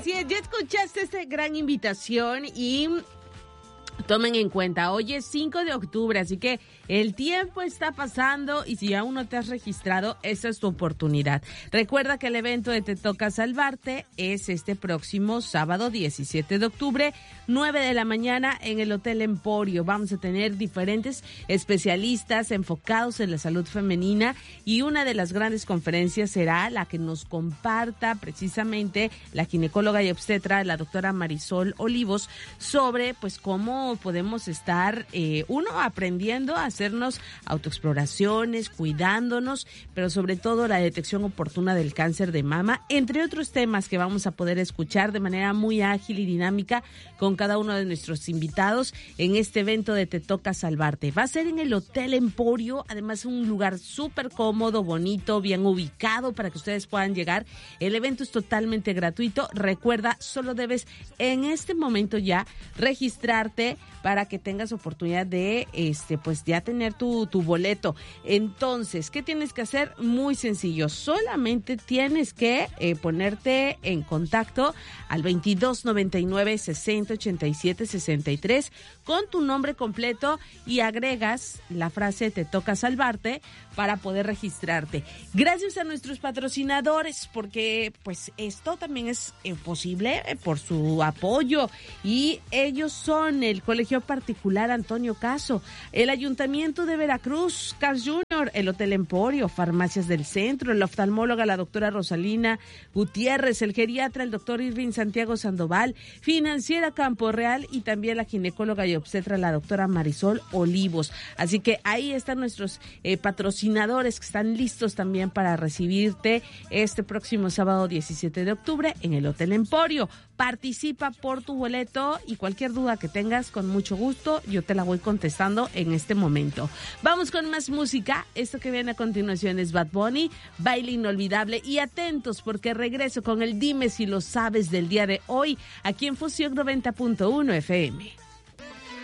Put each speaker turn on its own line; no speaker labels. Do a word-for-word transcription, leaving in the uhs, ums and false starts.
Así es, ya escuchaste esta gran invitación y tomen en cuenta, hoy es cinco de octubre, así que el tiempo está pasando y si aún no te has registrado, esa es tu oportunidad. Recuerda que el evento de Te Toca Salvarte es este próximo sábado diecisiete de octubre, nueve de la mañana en el Hotel Emporio. Vamos a tener diferentes especialistas enfocados en la salud femenina y una de las grandes conferencias será la que nos comparta precisamente la ginecóloga y obstetra, la doctora Marisol Olivos, sobre pues cómo podemos estar, eh, uno, aprendiendo a hacernos autoexploraciones, cuidándonos, pero sobre todo la detección oportuna del cáncer de mama, entre otros temas que vamos a poder escuchar de manera muy ágil y dinámica con cada uno de nuestros invitados en este evento de Te Toca Salvarte. Va a ser en el Hotel Emporio, además un lugar súper cómodo, bonito, bien ubicado para que ustedes puedan llegar. El evento es totalmente gratuito. Recuerda, solo debes en este momento ya registrarte para que tengas oportunidad de este pues ya tener tu, tu boleto. Entonces, ¿qué tienes que hacer? Muy sencillo, solamente tienes que eh, ponerte en contacto al veintidós noventa y nueve sesenta ochenta y siete sesenta y tres con tu nombre completo y agregas la frase Te Toca Salvarte para poder registrarte. Gracias a nuestros patrocinadores, porque pues esto también es eh, posible eh, por su apoyo, y ellos son el Colegio Particular Antonio Caso, el Ayuntamiento de Veracruz, Carl junior, el Hotel Emporio, Farmacias del Centro, la oftalmóloga la doctora Rosalina Gutiérrez, el geriatra el doctor Irving Santiago Sandoval, Financiera Campo Real y también la ginecóloga y obstetra la doctora Marisol Olivos. Así que ahí están nuestros eh, patrocinadores que están listos también para recibirte este próximo sábado diecisiete de octubre en el Hotel Emporio. Participa por tu boleto y cualquier duda que tengas, con mucho gusto, yo te la voy contestando en este momento. Vamos con más música. Esto que viene a continuación es Bad Bunny, Baile Inolvidable, y atentos porque regreso con el Dime Si Lo Sabes del día de hoy aquí en Fusión noventa punto uno F M.